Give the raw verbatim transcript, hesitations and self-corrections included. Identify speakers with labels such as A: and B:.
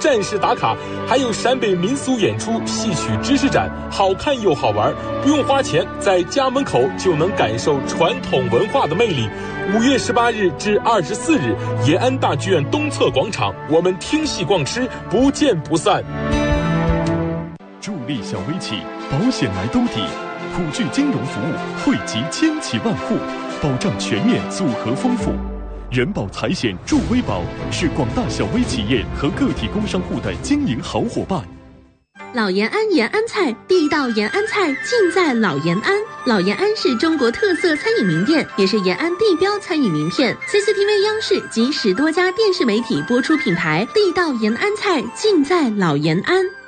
A: 站式打卡，还有陕北民俗演出、戏曲知识展，好看又好玩，不用花钱，在家门口就能感受传统文化的魅力。五月十八日至二十四日，延安大剧院东侧广场，我们听戏逛吃，不见不散。
B: 助力小微企，保险来兜底，普聚金融服务惠及千企万户，保障全面，组合丰富。人保财险助微保是广大小微企业和个体工商户的经营好伙伴。
C: 老延安延安菜，地道延安菜尽在老延安。老延安是中国特色餐饮名店，也是延安地标餐饮名片。C C T V 央视及十多家电视媒体播出品牌，地道延安菜尽在老延安。